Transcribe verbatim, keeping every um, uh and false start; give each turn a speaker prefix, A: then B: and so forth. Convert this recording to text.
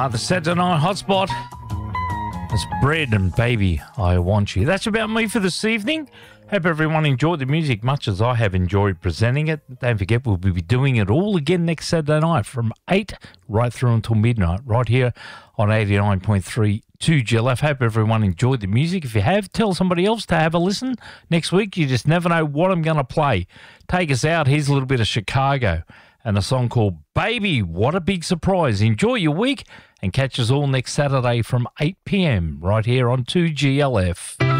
A: Ah, the Saturday Night Hotspot. It's Bread and Baby, I Want You. That's about me for this evening. Hope everyone enjoyed the music much as I have enjoyed presenting it. Don't forget, we'll be doing it all again next Saturday night from eight right through until midnight, right here on eighty-nine point three two G L F. Hope everyone enjoyed the music. If you have, tell somebody else to have a listen. Next week, you just never know what I'm going to play. Take us out. Here's a little bit of Chicago and a song called Baby. What a big surprise. Enjoy your week and catch us all next Saturday from eight p.m. right here on two G L F.